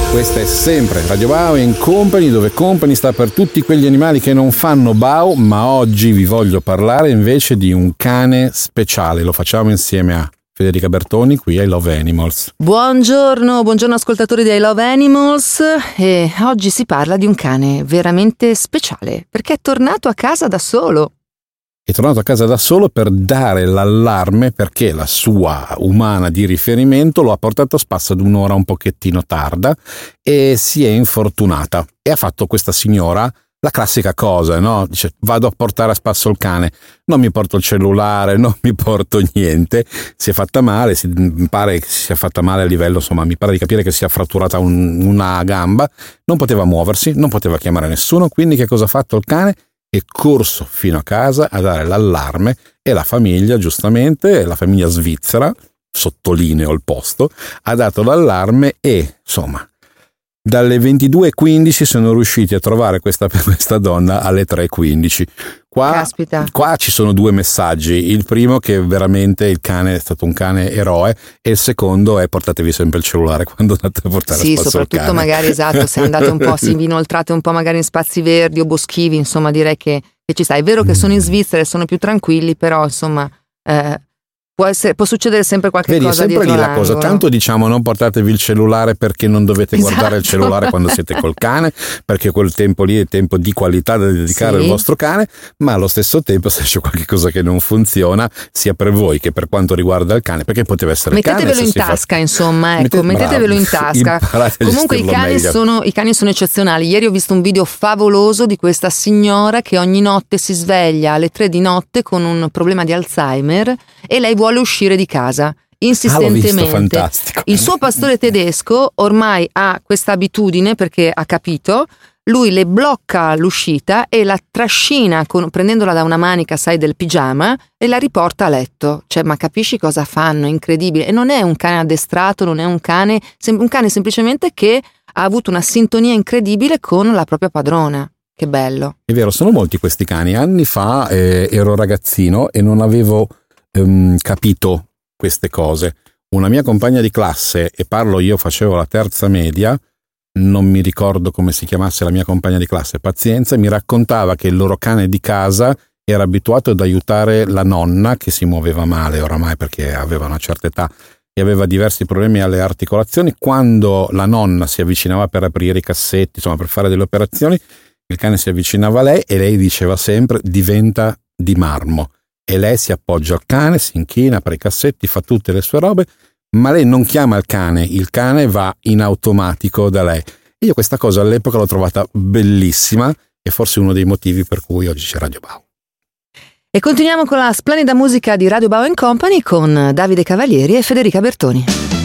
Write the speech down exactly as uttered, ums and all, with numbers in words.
Questa è sempre Radio Bao and Company, dove Company sta per tutti quegli animali che non fanno Bao, ma oggi vi voglio parlare invece di un cane speciale. Lo facciamo insieme a Federica Bertoni qui ai Love Animals. Buongiorno, buongiorno ascoltatori di I Love Animals, e oggi si parla di un cane veramente speciale perché è tornato a casa da solo. È tornato a casa da solo per dare l'allarme perché la sua umana di riferimento lo ha portato a spasso ad un'ora un pochettino tarda e si è infortunata. E ha fatto questa signora la classica cosa, no? Dice: vado a portare a spasso il cane, non mi porto il cellulare, non mi porto niente. Si è fatta male, si, mi pare che si sia fatta male a livello, insomma, mi pare di capire che si è fratturata un, una gamba, non poteva muoversi, non poteva chiamare nessuno, quindi che cosa ha fatto il cane? È corso fino a casa a dare l'allarme e la famiglia, giustamente, la famiglia svizzera, sottolineo il posto, ha dato l'allarme e, insomma, dalle ventidue e quindici sono riusciti a trovare questa, questa donna alle tre e quindici. Qua, Caspita. Qua ci sono due messaggi. Il primo che veramente il cane è stato un cane eroe e il secondo è: portatevi sempre il cellulare quando andate a portare sì, a spasso il cane. Sì, soprattutto magari, esatto, se andate un po', se vi inoltrate un po' magari in spazi verdi o boschivi, insomma direi che, che ci sta. È vero che sono in Svizzera e sono più tranquilli, però insomma... Eh, Può, essere, può succedere sempre qualche Vedi, cosa dietro dietro l'angolo. Vedi, è sempre lì la cosa. Tanto diciamo non portatevi il cellulare perché non dovete esatto. guardare il cellulare quando siete col cane, perché quel tempo lì è tempo di qualità da dedicare sì. al vostro cane, ma allo stesso tempo se c'è qualche cosa che non funziona, sia per voi che per quanto riguarda il cane, perché poteva essere il cane. Mettetevelo in tasca, fa... insomma, ecco, Mettete, mettetevelo in tasca. Comunque i cani, sono, i cani sono eccezionali. Ieri ho visto un video favoloso di questa signora che ogni notte si sveglia alle tre di notte con un problema di Alzheimer e lei vuole uscire di casa. Insistentemente. Ah, visto, il suo pastore tedesco ormai ha questa abitudine perché ha capito, lui le blocca l'uscita e la trascina con, prendendola da una manica, sai, del pigiama, e la riporta a letto. Cioè, ma capisci cosa fanno? È incredibile. E non è un cane addestrato, non è un cane, un cane semplicemente che ha avuto una sintonia incredibile con la propria padrona. Che bello. È vero, sono molti questi cani. Anni fa eh, ero ragazzino e non avevo ehm, capito queste cose. Una mia compagna di classe, e parlo io facevo la terza media, non mi ricordo come si chiamasse la mia compagna di classe, pazienza, mi raccontava che il loro cane di casa era abituato ad aiutare la nonna che si muoveva male oramai perché aveva una certa età e aveva diversi problemi alle articolazioni. Quando la nonna si avvicinava per aprire i cassetti, insomma per fare delle operazioni, il cane si avvicinava a lei e lei diceva sempre: diventa di marmo. E lei si appoggia al cane, si inchina, apre i cassetti, fa tutte le sue robe, ma lei non chiama il cane, il cane va in automatico da lei. E io questa cosa all'epoca l'ho trovata bellissima e forse uno dei motivi per cui oggi c'è Radio Bao. E continuiamo con la splendida musica di Radio Bao and Company con Davide Cavalieri e Federica Bertoni.